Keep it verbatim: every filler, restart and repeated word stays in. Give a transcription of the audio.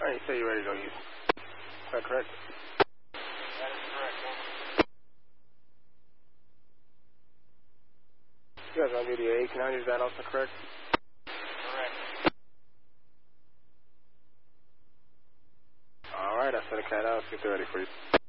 Alright, you say you're ready to go, Houston. Is that correct? That is correct. You guys are on duty at eighteen hundred, is that also correct? Correct. Alright, I'll send a cat out. Let's get ready for you.